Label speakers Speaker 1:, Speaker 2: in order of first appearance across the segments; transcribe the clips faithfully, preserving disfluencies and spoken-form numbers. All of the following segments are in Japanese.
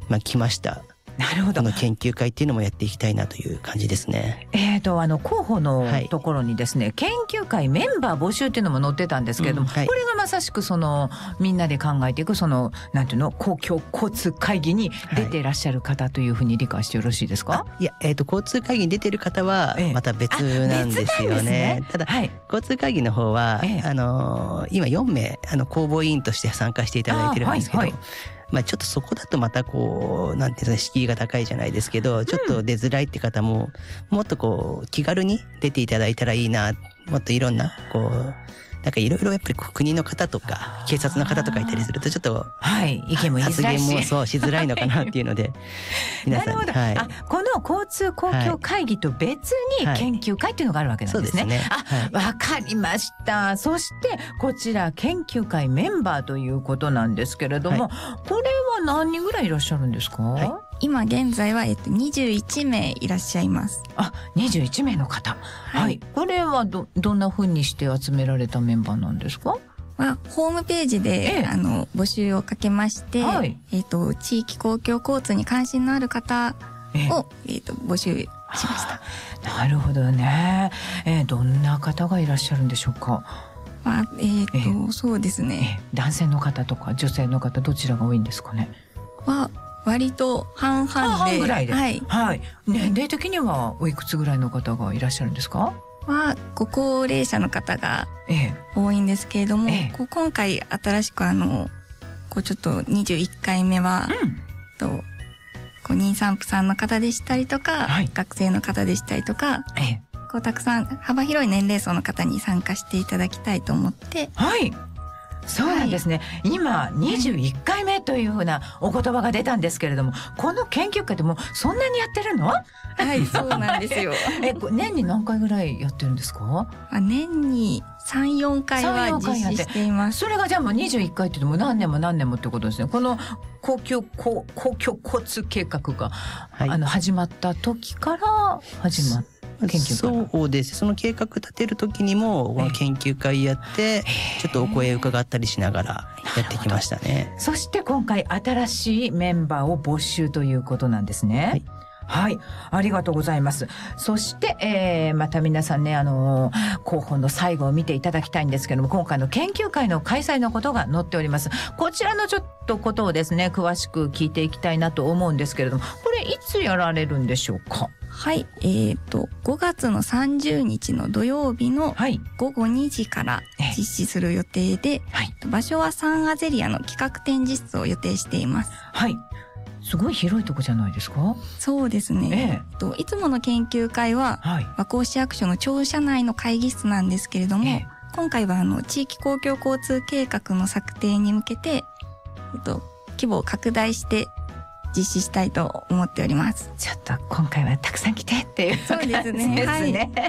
Speaker 1: まあ、来ました
Speaker 2: なるほど。
Speaker 1: この研究会っていうのもやっていきたいなという感じですね。
Speaker 2: えーと、あの候補のところにですね、はい、研究会メンバー募集っていうのも載ってたんですけれども、うんはい、これがまさしくそのみんなで考えていくそのなんていうの公共交通会議に出ていらっしゃる方というふうに理解してよろしいですか？
Speaker 1: はい、いや、えーと、交通会議に出てる方はまた別なんですよね。ええ、ねただ、はい、交通会議の方は、ええ、あのー、今よんめいあの公募委員として参加していただいてるんですけど、はいはい、まあ、ちょっとそこだとまたこうなんていうの敷居が高いじゃないですけど、ちょっと出づらいって方ももっとこう気軽に出ていただいたらいいな、もっといろんなこうなんかいろいろやっぱり国の方とか警察の方とかいたりするとちょっと
Speaker 2: はい意見も言いづらいし
Speaker 1: 発言もそうしづらいのかなっていうので皆さん
Speaker 2: なるほど、はい、あこの交通公共会議と別に研究会っていうのがあるわけなんですね。はいはい、そうですね。あ、わかりました。そしてこちら研究会メンバーということなんですけれども、はい、これは何人ぐらいいらっしゃるんですか？はい、
Speaker 3: 今現在は、えっと、にじゅういちめいいらっしゃいます。
Speaker 2: あ、にじゅういちめいの方。はい。はい、これはど、どんな風にして集められたメンバーなんですか？
Speaker 3: まあ、ホームページで、ええ、あの募集をかけまして、はい、えっと、地域公共交通に関心のある方を、えええっと、募集しました。
Speaker 2: なるほどね。えー、どんな方がいらっしゃるんでしょうか？
Speaker 3: まあ、えーと、えー、そうですね。
Speaker 2: 男性の方とか女性の方どちらが多いんですかね？
Speaker 3: は割と半々で、
Speaker 2: 半々ぐらいで、
Speaker 3: はい、はい、
Speaker 2: 年齢的にはおいくつぐらいの方がいらっしゃるんですか？
Speaker 3: はご高齢者の方が多いんですけれども、ええ、こう今回新しくあのこうちょっとにじゅういっかいめは、うん、とこう妊産婦さんの方でしたりとか、はい、学生の方でしたりとか、ええ、こうたくさん幅広い年齢層の方に参加していただきたいと思って、
Speaker 2: はい、そうなんですね。はい、今にじゅういっかいめというふうなお言葉が出たんですけれども、この研究会でもそんなにやってるの？
Speaker 3: はい、そうなんですよ。
Speaker 2: え、年に何回ぐらいやってるんですか？
Speaker 3: あ、年にさん、よんかいは実施しています。
Speaker 2: それがじゃあもうにじゅういっかいって言っても何年も何年もってことですね。この公共、公共交通計画が、はい、あの始まった時から始まった。研究会
Speaker 1: そうです。その計画立てる時にもこの研究会やってちょっとお声伺ったりしながらやってきましたね。
Speaker 2: そして今回新しいメンバーを募集ということなんですね。はい、はい、ありがとうございます。そして、えー、また皆さんね、あのー、候補の最後を見ていただきたいんですけども、今回の研究会の開催のことが載っております。こちらのちょっとことをですね、詳しく聞いていきたいなと思うんですけれども、これいつやられるんでしょうか？
Speaker 3: はい、えーと、ごがつのさんじゅうにちの土曜日のごごにじから実施する予定で、はい、場所はサンアゼリアの企画展示室を予定しています。
Speaker 2: はい。すごい広いとこじゃないですか？
Speaker 3: そうですね。ええ、といつもの研究会は、はい、和光市役所の庁舎内の会議室なんですけれども、ええ、今回はあの地域公共交通計画の策定に向けて、えっと、規模を拡大して実施したいと思っております。
Speaker 2: ちょっと今回はたくさん来てっていう感じですね。そうですね。はい、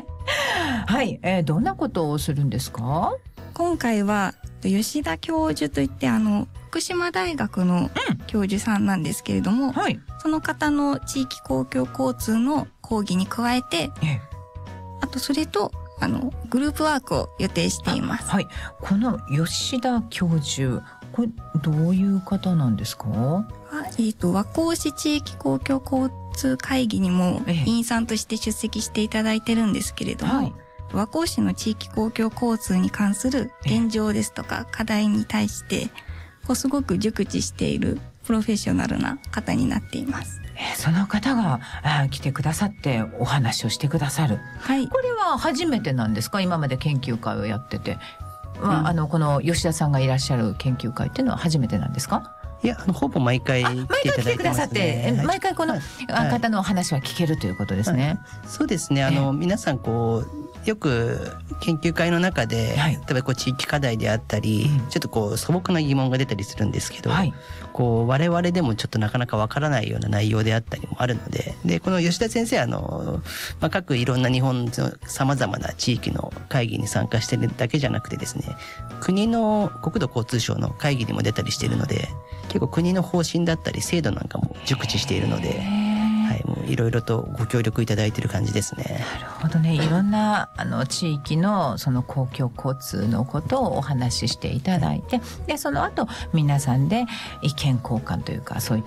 Speaker 2: はい、えー、どんなことをするんですか？
Speaker 3: 今回は吉田教授といってあの福島大学の教授さんなんですけれども、うん、はい、その方の地域公共交通の講義に加えて、ええ、あとそれとあのグループワークを予定しています。
Speaker 2: はい、この吉田教授、これどういう方なんですか？
Speaker 3: えーと、和光市地域公共交通会議にも委員さんとして出席していただいてるんですけれども、はい、和光市の地域公共交通に関する現状ですとか課題に対してこうすごく熟知しているプロフェッショナルな方になっています。
Speaker 2: えー、その方が来てくださってお話をしてくださる。はい。これは初めてなんですか？今まで研究会をやってて、まあ、うん、あのこの吉田さんがいらっしゃる研究会っていうのは初めてなんですか？
Speaker 1: いや、あのほぼ毎回来ていただいてますね。
Speaker 2: 毎回来てくださって、毎回この方のお話は聞けるということですね。はいはい、
Speaker 1: そうですね。あの、皆さんこうよく研究会の中で、はい、例えばこう地域課題であったり、うん、ちょっとこう素朴な疑問が出たりするんですけど、はい、こう我々でもちょっとなかなかわからないような内容であったりもあるので、でこの吉田先生あの、まあ、各いろんな日本のさまざまな地域の会議に参加してるだけじゃなくてですね、国の国土交通省の会議にも出たりしているので、結構国の方針だったり制度なんかも熟知しているので、はい、もういろいろとご協力いただいている感じですね。
Speaker 2: なるほどね。いろんなあの地域のその公共交通のことをお話ししていただいて、でその後皆さんで意見交換というかそういっ